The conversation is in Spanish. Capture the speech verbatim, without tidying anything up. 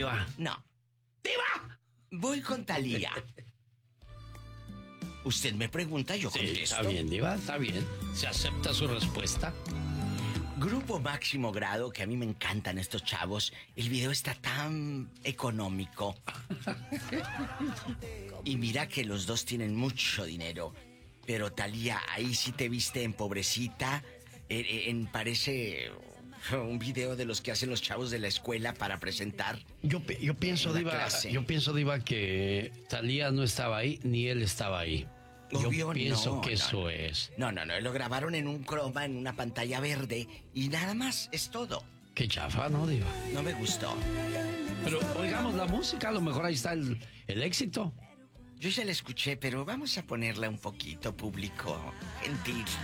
Diva. No. ¡Diva! Voy con Thalía. Usted me pregunta, yo Sí, contesto. está bien, Diva, está bien. Se acepta su respuesta. Grupo Máximo Grado, que a mí me encantan estos chavos. El video está tan económico. Y mira que los dos tienen mucho dinero. Pero Thalía, ahí sí te viste en pobrecita. En, en parece un video de los que hacen los chavos de la escuela para presentar. Yo, yo pienso, Una Diva, clase. yo pienso, Diva, que Thalía no estaba ahí, ni él estaba ahí. Obvio, yo pienso no, que no, eso no. es. No, no, no, lo grabaron en un croma, en una pantalla verde. Y nada más, es todo. Qué chafa, ¿no, Diva? No me gustó. Pero oigamos la música, a lo mejor ahí está el, el éxito. Yo ya la escuché, pero vamos a ponerla un poquito, público gentil.